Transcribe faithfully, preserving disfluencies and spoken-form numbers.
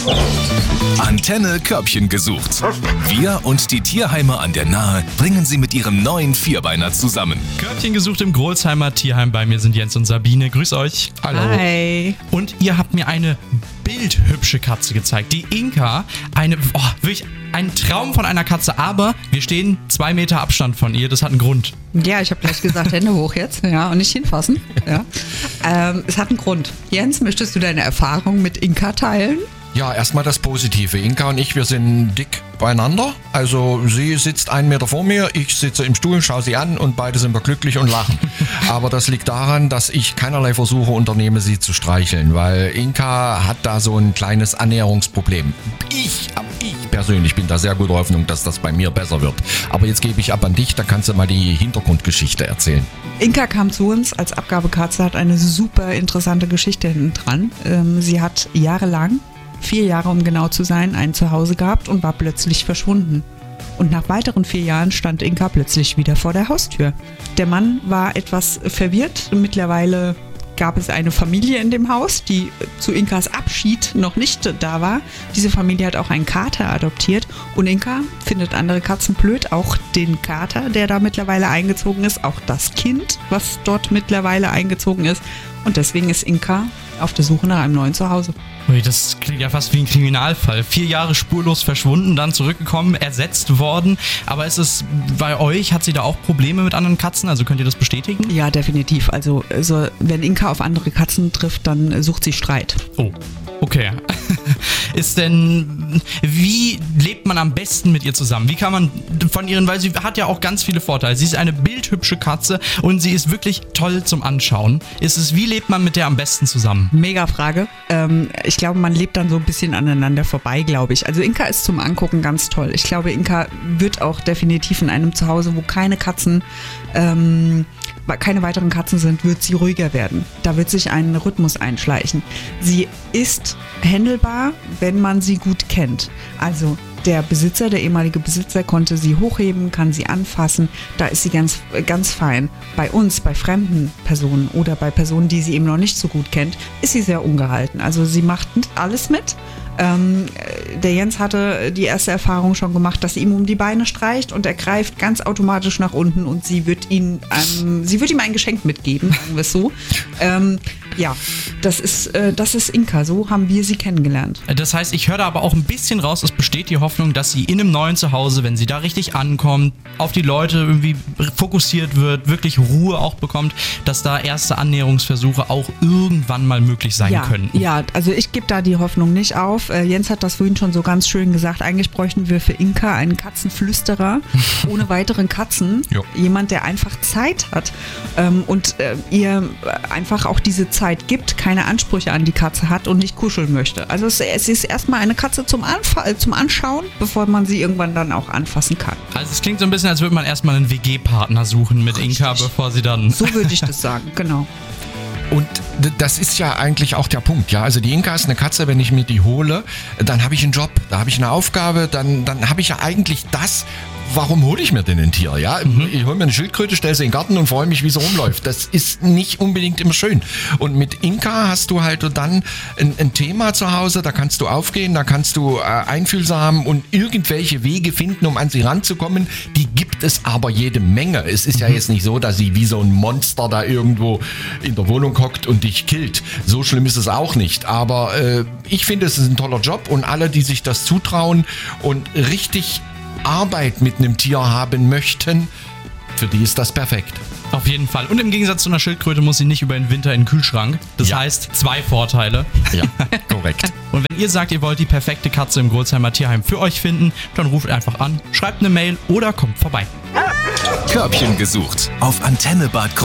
Antenne Körbchen gesucht. Wir und die Tierheime an der Nahe bringen sie mit ihrem neuen Vierbeiner zusammen. Körbchen gesucht im Grolsheimer Tierheim. Bei mir sind Jens und Sabine. Grüß euch. Hallo. Hi. Und ihr habt mir eine bildhübsche Katze gezeigt. Die Inka. Eine, oh, wirklich ein Traum von einer Katze. Aber wir stehen zwei Meter Abstand von ihr. Das hat einen Grund. Ja, ich habe gleich gesagt, Hände hoch jetzt, ja, und nicht hinfassen. Ja. Ähm, es hat einen Grund. Jens, möchtest du deine Erfahrung mit Inka teilen? Ja, erstmal das Positive. Inka und ich, wir sind dick beieinander. Also sie sitzt einen Meter vor mir, ich sitze im Stuhl, schaue sie an und beide sind wir glücklich und lachen. Aber das liegt daran, dass ich keinerlei Versuche unternehme, sie zu streicheln, weil Inka hat da so ein kleines Annäherungsproblem. Ich, aber ich persönlich bin da sehr guter Hoffnung, dass das bei mir besser wird. Aber jetzt gebe ich ab an dich, da kannst du mal die Hintergrundgeschichte erzählen. Inka kam zu uns als Abgabekatze, hat eine super interessante Geschichte hinten dran. Ähm, sie hat jahrelang, vier Jahre um genau zu sein, ein Zuhause gehabt und war plötzlich verschwunden. Und nach weiteren vier Jahren stand Inka plötzlich wieder vor der Haustür. Der Mann war etwas verwirrt. Mittlerweile gab es eine Familie in dem Haus, die zu Inkas Abschied noch nicht da war. Diese Familie hat auch einen Kater adoptiert und Inka findet andere Katzen blöd, auch den Kater, der da mittlerweile eingezogen ist, auch das Kind, was dort mittlerweile eingezogen ist. Und deswegen ist Inka auf der Suche nach einem neuen Zuhause. Ui, das klingt ja fast wie ein Kriminalfall. Vier Jahre spurlos verschwunden, dann zurückgekommen, ersetzt worden. Aber ist es bei euch, hat sie da auch Probleme mit anderen Katzen? Also könnt ihr das bestätigen? Ja, definitiv. Also, also wenn Inka auf andere Katzen trifft, dann sucht sie Streit. Oh. Okay. Ist denn, wie lebt man am besten mit ihr zusammen? Wie kann man von ihren, weil sie hat ja auch ganz viele Vorteile. Sie ist eine bildhübsche Katze und sie ist wirklich toll zum Anschauen. Ist es, wie lebt man mit der am besten zusammen? Mega Frage. Ähm, ich glaube, man lebt dann so ein bisschen aneinander vorbei, glaube ich. Also Inka ist zum Angucken ganz toll. Ich glaube, Inka wird auch definitiv in einem Zuhause, wo keine Katzen, ähm, keine weiteren Katzen sind, wird sie ruhiger werden. Da wird sich ein Rhythmus einschleichen. Sie ist händelbar, wenn man sie gut kennt. Also der Besitzer, der ehemalige Besitzer, konnte sie hochheben, kann sie anfassen. Da ist sie ganz, ganz fein. Bei uns, bei fremden Personen oder bei Personen, die sie eben noch nicht so gut kennt, ist sie sehr ungehalten. Also sie macht nicht alles mit. Ähm, der Jens hatte die erste Erfahrung schon gemacht, dass sie ihm um die Beine streicht und er greift ganz automatisch nach unten und sie wird ihn, ähm, sie wird ihm ein Geschenk mitgeben, sagen wir es so. Ähm, ja, das ist, äh, das ist Inka, so haben wir sie kennengelernt. Das heißt, ich höre da aber auch ein bisschen raus, es besteht die Hoffnung, dass sie in einem neuen Zuhause, wenn sie da richtig ankommt, auf die Leute irgendwie fokussiert wird, wirklich Ruhe auch bekommt, dass da erste Annäherungsversuche auch irgendwann mal möglich sein ja, können. Ja, also ich gebe da die Hoffnung nicht auf. Äh, Jens hat das vorhin schon so ganz schön gesagt, eigentlich bräuchten wir für Inka einen Katzenflüsterer ohne weiteren Katzen. Jo. Jemand, der einfach Zeit hat ähm, und äh, ihr einfach auch diese Zeit gibt, keine Ansprüche an die Katze hat und nicht kuscheln möchte. Also es, es ist erstmal eine Katze zum, Anfa- zum Anschauen, bevor man sie irgendwann dann auch anfassen kann. Also es klingt so ein bisschen, als würde man erstmal einen W G-Partner suchen mit Richtig. Inka, bevor sie dann... So würde ich das sagen, genau. Und d- das ist ja eigentlich auch der Punkt, ja. Also die Inka ist eine Katze, wenn ich mir die hole, dann habe ich einen Job, da habe ich eine Aufgabe, dann, dann habe ich ja eigentlich das, warum hole ich mir denn ein Tier, ja? Mhm. Ich hole mir eine Schildkröte, stelle sie in den Garten und freue mich, wie sie rumläuft. Das ist nicht unbedingt immer schön. Und mit Inka hast du halt dann ein, ein Thema zu Hause, da kannst du aufgehen, da kannst du äh, einfühlsam und irgendwelche Wege finden, um an sie ranzukommen. Die gibt es aber jede Menge. Es ist ja jetzt nicht so, dass sie wie so ein Monster da irgendwo in der Wohnung hockt und dich killt. So schlimm ist es auch nicht. Aber äh, ich finde, es ist ein toller Job und alle, die sich das zutrauen und richtig Arbeit mit einem Tier haben möchten, für die ist das perfekt. Auf jeden Fall. Und im Gegensatz zu einer Schildkröte muss sie nicht über den Winter in den Kühlschrank. Das Ja. heißt, zwei Vorteile. Ja, korrekt. Und wenn ihr sagt, ihr wollt die perfekte Katze im Grolsheimer Tierheim für euch finden, dann ruft einfach an, schreibt eine Mail oder kommt vorbei. Körbchen gesucht auf Antenne Bad Kreuznach.